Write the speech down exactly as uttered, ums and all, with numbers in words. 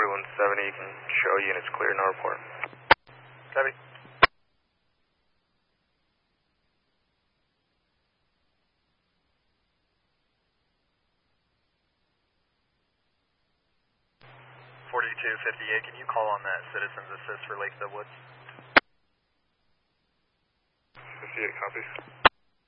forty-one seventy, you can show units clear, no report. Copy. forty-two fifty-eight, can you call on that Citizens Assist for Lakeville Woods? fifty-eight copies.